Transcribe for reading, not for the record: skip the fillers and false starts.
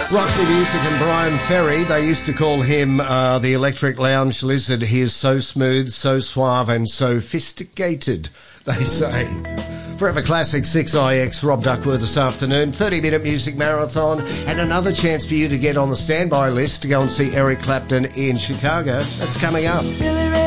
Roxy Music and Brian Ferry, they used to call him the Electric Lounge Lizard. He is so smooth, so suave and sophisticated, they say. Forever Classic 6IX, Rob Duckworth this afternoon. 30-minute music marathon and another chance for you to get on the standby list to go and see Eric Clapton in Chicago. That's coming up.